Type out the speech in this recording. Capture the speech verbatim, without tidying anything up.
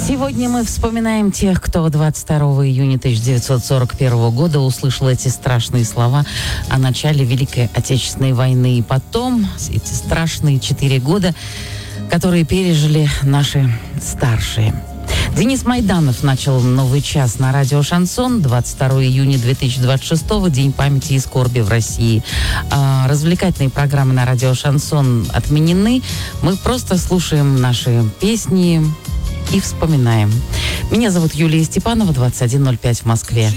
Сегодня мы вспоминаем тех, кто двадцать второго июня тысяча девятьсот сорок первого года услышал эти страшные слова о начале Великой Отечественной войны. И потом эти страшные четыре года, которые пережили наши старшие. Денис Майданов начал новый час на радио «Шансон». двадцать второго июня две тысячи двадцать шестого, День памяти и скорби в России. А, развлекательные программы на радио «Шансон» отменены. Мы просто слушаем наши песни и вспоминаем. Меня зовут Юлия Степанова, двадцать один ноль пять в Москве.